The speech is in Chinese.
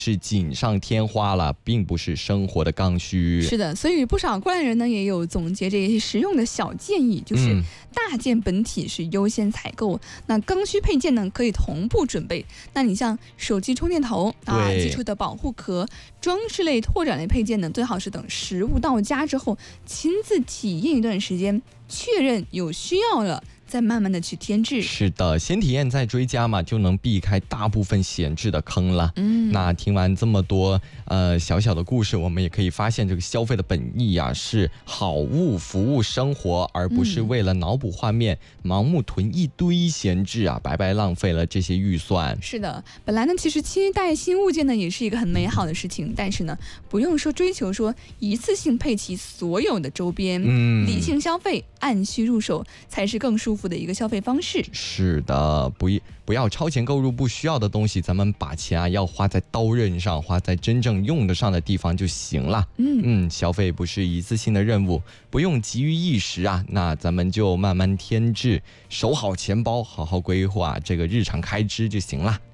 是锦上添花了，并不是生活的刚需。 是的，所以不少过来人呢也有总结这些实用的小建议，就是大件本体是优先采购，那刚需配件呢可以同步准备。那你像手机充电头啊，基础的保护壳、装饰类、拓展类配件呢，最好是等实物到家之后，亲自体验一段时间，确认有需要了，再慢慢的去添置。 是的，先体验再追加嘛，就能避开大部分闲置的坑了。那听完这么多小小的故事，我们也可以发现这个消费的本意啊，是好物服务生活，而不是为了脑补画面，盲目囤一堆闲置啊，白白浪费了这些预算。 是的，本来呢，其实期待新物件呢，也是一个很美好的事情，但是呢，不用说追求说一次性配齐所有的周边，理性消费，按需入手，才是更舒服的一个消费方式。 是的，不要超前购入不需要的东西，咱们把钱啊要花在刀刃上，花在真正用得上的地方就行了。消费不是一次性的任务，不用急于一时啊，那咱们就慢慢添置，守好钱包，好好规划这个日常开支就行了。